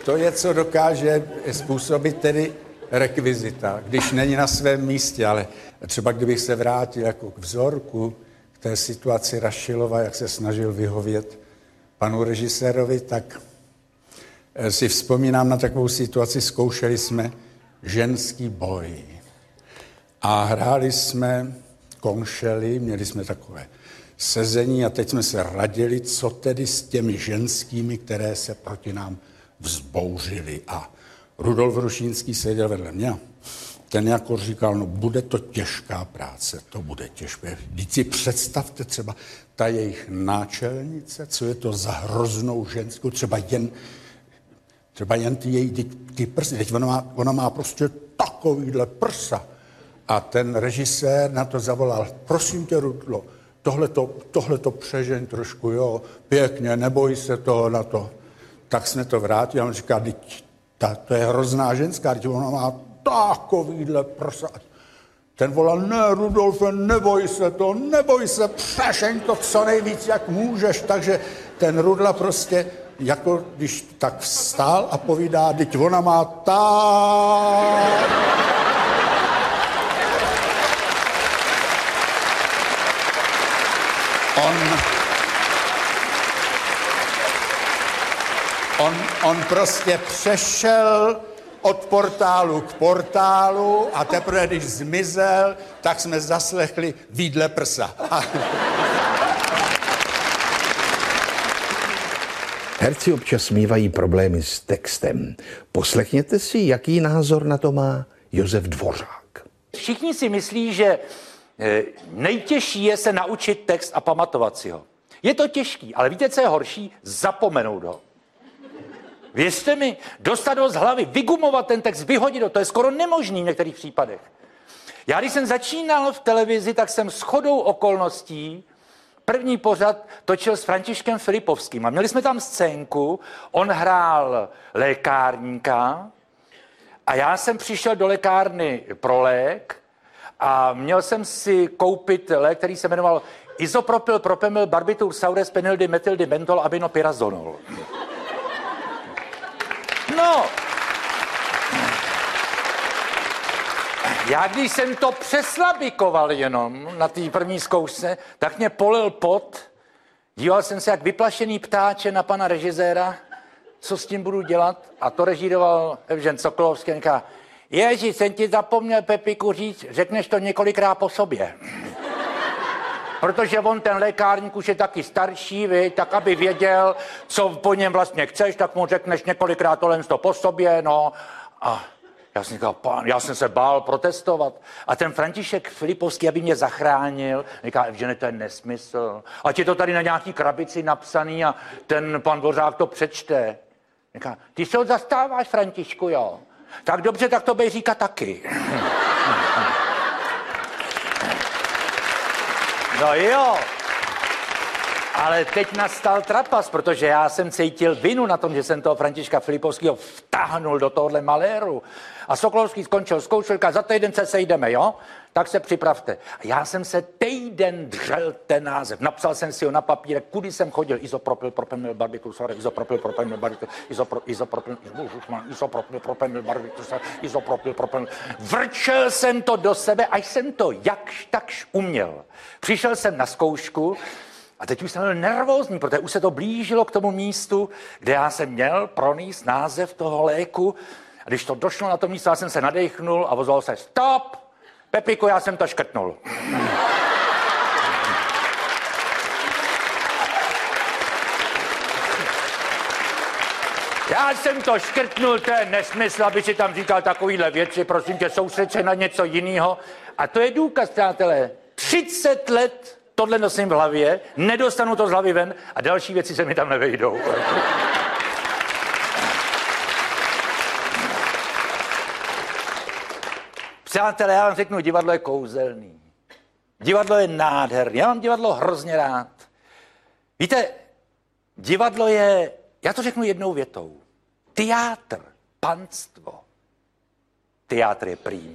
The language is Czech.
To je, co dokáže způsobit tedy rekvizita, když není na svém místě, ale třeba kdybych se vrátil jako k vzorku, k té situaci Rašilova, jak se snažil vyhovět panu režisérovi, tak si vzpomínám na takovou situaci, zkoušeli jsme ženský boj a hráli jsme konšely, měli jsme takové sezení a teď jsme se radili, co tedy s těmi ženskými, které se proti nám vzbouřili. A Rudolf Rušínský seděl vedle mě. Ten jako říkal, no bude to těžká práce, to bude těžké. Vždyť si představte třeba ta jejich náčelnice, co je to za hroznou ženskou, třeba jen ty její ty prsy. Teď ona má prostě takovýhle prsa. A ten režisér na to zavolal, prosím tě, Rudlo, tohleto přežeň trošku, jo, pěkně, neboj se toho na to. Tak jsme to vrátili a on říká, to je hrozná ženská, ona má takovýhle prsa. Ten volal, ne, Rudolfe, neboj se, přežeň to co nejvíc, jak můžeš. Takže ten Rudla prostě, jako když tak vstál a povídá, teď ona má On prostě přešel od portálu k portálu a teprve, když zmizel, tak jsme zaslechli výdle prsa. Herci občas mívají problémy s textem. Poslechněte si, jaký názor na to má Josef Dvořák. Všichni si myslí, že nejtěžší je se naučit text a pamatovat si ho. Je to těžký, ale víte, co je horší? Zapomenout ho. Věřte mi, dostat ho z hlavy, vygumovat ten text, vyhodit ho, to je skoro nemožný v některých případech. Já, když jsem začínal v televizi, tak jsem shodou okolností první pořad točil s Františkem Filipovským a měli jsme tam scénku, on hrál lékárníka a já jsem přišel do lékárny pro lék a měl jsem si koupit lék, který se jmenoval Izopropyl, propemyl, barbitur, saures, penildy, metyldy, mentol, aminopyrazonol. No, já když jsem to přeslabikoval jenom na té první zkoušce, tak mě polil pot. Díval jsem se jak vyplašený ptáče na pana režiséra, co s tím budu dělat. A to režíroval Evžen Sokolovský a říká, Ježi, jsem ti zapomněl, Pepiku, říct, řekneš to několikrát po sobě. Protože on, ten lékárník, už je taky starší, tak aby věděl, co po něm vlastně chceš, tak mu řekneš několikrát tohle po sobě, no. A já jsem říkal, já jsem se bál protestovat. A ten František Filipovský, aby mě zachránil, říká, že to je nesmysl. Ať je to tady na nějaký krabici napsaný a ten pan Dvořák to přečte. Říká, ty se ho zastáváš, Františku, jo? Tak dobře, tak to bej říkat taky. No jo, ale teď nastal trapas, protože já jsem cítil vinu na tom, že jsem toho Františka Filipovského vtáhnul do tohohle maléru. A Sokolovský skončil zkoušelka, za týden se sejdeme, jo? Tak se připravte. A já jsem se týden dřel ten název. Napsal jsem si ho na papírek, kudy jsem chodil. Izopropyl, propemyl, barbitur, saures, izopropyl, propemyl, barbitur, izopropyl, propemyl, barbitur, izopropyl, propemyl. Vrčel jsem to do sebe, až jsem to jakž takž uměl. Přišel jsem na zkoušku a teď už jsem byl nervózní, protože už se to blížilo k tomu místu, kde já jsem měl pronést název toho léku. A když to došlo na to místo, já jsem se nadechnul a ozval se stop! Pepiku, já jsem to škrtnul. Já jsem to škrtnul, to je nesmysl, aby si tam říkal takovýhle věci, prosím tě, soustřed se na něco jiného. A to je důkaz, přátelé. 30 let tohle nosím v hlavě, nedostanu to z hlavy ven a další věci se mi tam nevejdou. Přátelé, já vám řeknu, divadlo je kouzelný. Divadlo je nádherný. Já mám divadlo hrozně rád. Víte, divadlo je, já to řeknu jednou větou. Teátr, panstvo. Teátr je prým.